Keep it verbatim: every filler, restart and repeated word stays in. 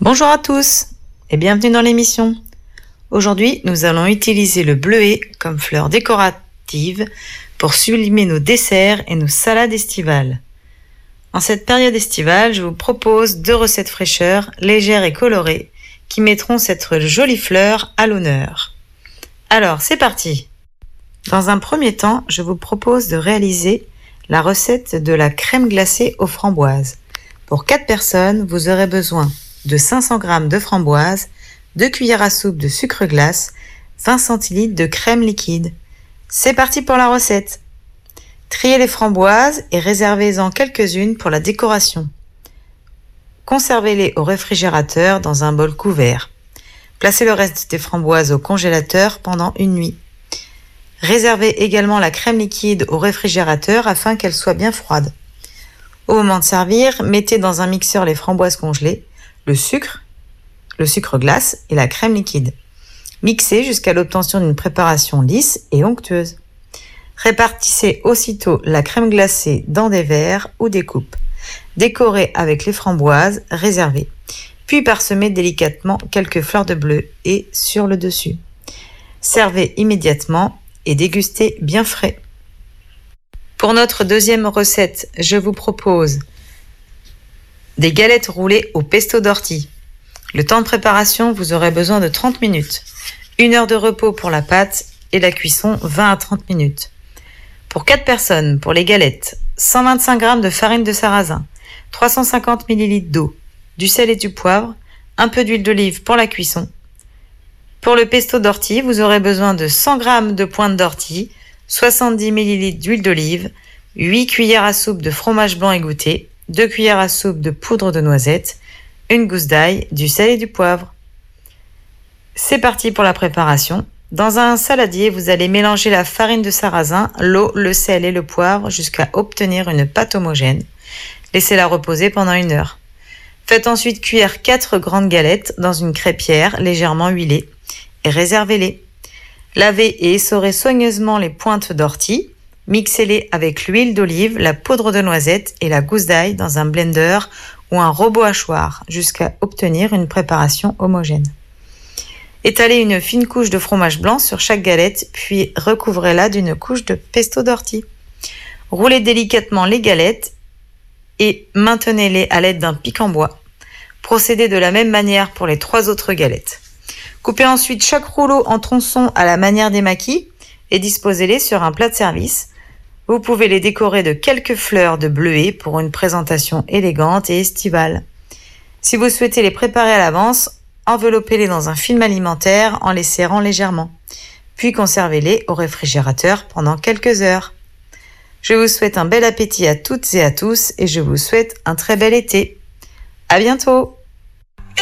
Bonjour à tous et bienvenue dans l'émission. Aujourd'hui, nous allons utiliser le bleuet comme fleur décorative pour sublimer nos desserts et nos salades estivales. En cette période estivale, je vous propose deux recettes fraîcheurs, légères et colorées, qui mettront cette jolie fleur à l'honneur. Alors, c'est parti! Dans un premier temps, je vous propose de réaliser la recette de la crème glacée aux framboises. Pour quatre personnes, vous aurez besoin de cinq cents grammes de framboises, deux cuillères à soupe de sucre glace, vingt centilitres de crème liquide. C'est parti pour la recette. Triez les framboises et réservez-en quelques-unes pour la décoration. Conservez-les au réfrigérateur dans un bol couvert. Placez le reste des framboises au congélateur pendant une nuit. Réservez également la crème liquide au réfrigérateur afin qu'elle soit bien froide. Au moment de servir, mettez dans un mixeur les framboises congelées, le sucre, le sucre glace et la crème liquide. Mixez jusqu'à l'obtention d'une préparation lisse et onctueuse. Répartissez aussitôt la crème glacée dans des verres ou des coupes. Décorez avec les framboises réservées, puis parsemez délicatement quelques fleurs de bleuet sur le dessus. Servez immédiatement et dégustez bien frais. Pour notre deuxième recette, je vous propose des galettes roulées au pesto d'ortie. Le temps de préparation, vous aurez besoin de trente minutes. Une heure de repos pour la pâte et la cuisson vingt à trente minutes. Pour quatre personnes, pour les galettes, cent vingt-cinq grammes de farine de sarrasin, trois cent cinquante millilitres d'eau, du sel et du poivre, un peu d'huile d'olive pour la cuisson. Pour le pesto d'ortie, vous aurez besoin de cent grammes de pointe d'ortie, soixante-dix millilitres d'huile d'olive, huit cuillères à soupe de fromage blanc égoutté, deux cuillères à soupe de poudre de noisette, une gousse d'ail, du sel et du poivre. C'est parti pour la préparation. Dans un saladier, vous allez mélanger la farine de sarrasin, l'eau, le sel et le poivre jusqu'à obtenir une pâte homogène. Laissez-la reposer pendant une heure. Faites ensuite cuire quatre grandes galettes dans une crêpière légèrement huilée et réservez-les. Lavez et essorez soigneusement les pointes d'ortie. Mixez-les avec l'huile d'olive, la poudre de noisette et la gousse d'ail dans un blender ou un robot hachoir jusqu'à obtenir une préparation homogène. Étalez une fine couche de fromage blanc sur chaque galette, puis recouvrez-la d'une couche de pesto d'ortie. Roulez délicatement les galettes et maintenez-les à l'aide d'un pic en bois. Procédez de la même manière pour les trois autres galettes. Coupez ensuite chaque rouleau en tronçons à la manière des maquis et disposez-les sur un plat de service. Vous pouvez les décorer de quelques fleurs de bleuet pour une présentation élégante et estivale. Si vous souhaitez les préparer à l'avance, enveloppez-les dans un film alimentaire en les serrant légèrement, puis conservez-les au réfrigérateur pendant quelques heures. Je vous souhaite un bel appétit à toutes et à tous et je vous souhaite un très bel été. À bientôt!